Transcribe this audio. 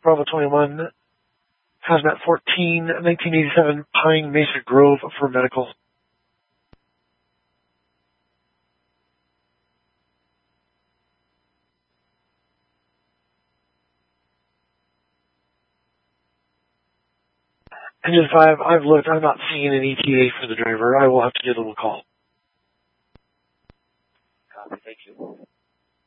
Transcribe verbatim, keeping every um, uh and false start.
Bravo twenty-one, Hazmat fourteen, nineteen eighty-seven Pine Mesa Grove for medical. Engine five, I've looked. I'm not seeing an E T A for the driver. I will have to get a little call. Copy, thank you.